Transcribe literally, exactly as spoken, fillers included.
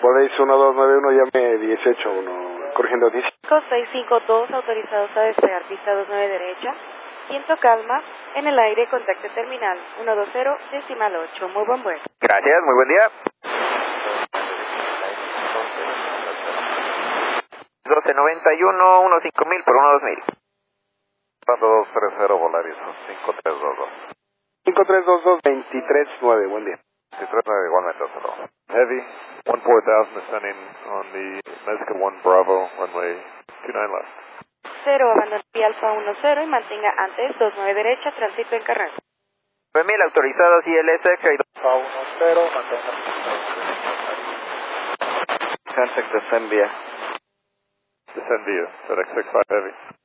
Bodeis uno dos nueve uno, llame dieciocho uno, corrigiendo diez. seis cinco dos, autorizados a despegar pista dos nueve derecha. Viento calma, en el aire, contacto terminal uno dos cero, decimal ocho. Muy buen vuelo. Gracias, muy buen día. doce noventa y uno, cinco mil por uno dos mil. cuatro dos tres cero Volaris, cinco tres dos dos. cinco tres dos dos, veintitrés nueve, buen día. veintitrés nueve, igualmente, hasta luego. Heavy, one four thousand descending on the Mezca one Bravo, runway two nine left. cero, abandone Alfa uno cero y mantenga antes dos nueve derecha, tránsito en Carranza. nueve mil autorizados I L S, Alfa uno cero, mantenga. Contact descend vía. Descend via, FedEx six five Heavy.